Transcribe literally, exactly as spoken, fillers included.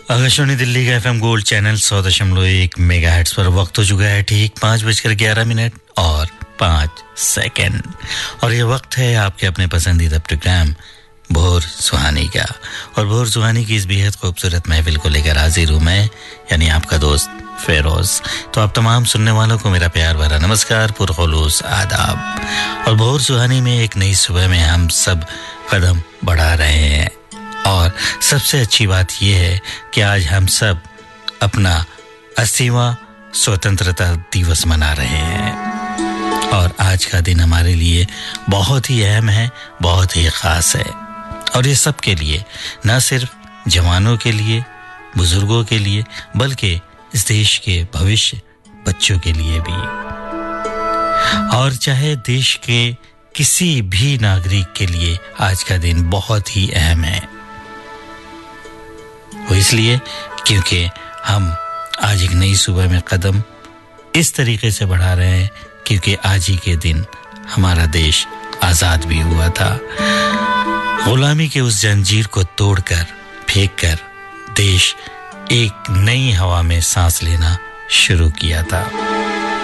आकाशवाणी दिल्ली का FM gold channel सौ दशमलव एक मेगाहर्ट्ज पर वक्त हो चुका है ठीक पाँच बजकर ग्यारह मिनट और पाँच सेकंड और ये वक्त है आपके अपने पसंदीदा प्रोग्राम भोर सुहानी का। और भोर सुहानी की इस बेहद खूबसूरत महफिल को लेकर हाजिर हूँ मैं, यानी आपका दोस्त फेरोज। तो आप तमाम सुनने वालों को मेरा प्यार भरा नमस्कार, पुरखुलूस आदाब। और भोर सुहानी में एक नई सुबह में हम सब कदम बढ़ा रहे हैं और सबसे अच्छी बात यह है कि आज हम सब अपना अस्सीवां स्वतंत्रता दिवस मना रहे हैं और आज का दिन हमारे लिए बहुत ही अहम है, बहुत ही खास है। और ये सब के लिए, ना सिर्फ जवानों के लिए, बुजुर्गों के लिए, बल्कि इस देश के भविष्य बच्चों के लिए भी। और चाहे देश के किसी भी नागरिक के लिए आज का दिन बहुत ही अहम है। वो इसलिए क्योंकि हम आज एक नई सुबह में कदम इस तरीके से बढ़ा रहे हैं क्योंकि आज ही के दिन हमारा देश आजाद भी हुआ था। गुलामी के उस जंजीर को तोड़कर फेंककर देश एक नई हवा में सांस लेना शुरू किया था।